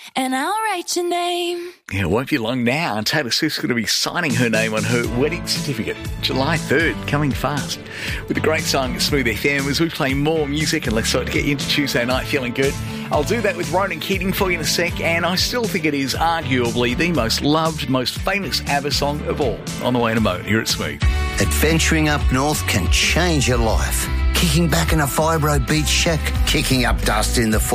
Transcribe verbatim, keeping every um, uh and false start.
and I'll write your name. Yeah, it won't be long now. Taylor Swift's going to be signing her name on her wedding certificate. July third, coming fast. With a great song at Smooth F M as we play more music and let's start to get you into Tuesday night feeling good. I'll do that with Ronan Keating for you in a sec, and I still think it is arguably the most loved, most famous ABBA song of all. On the way in a moment here at Smooth. Adventuring up north can change your life. Kicking back in a fibro beach shack, kicking up dust in the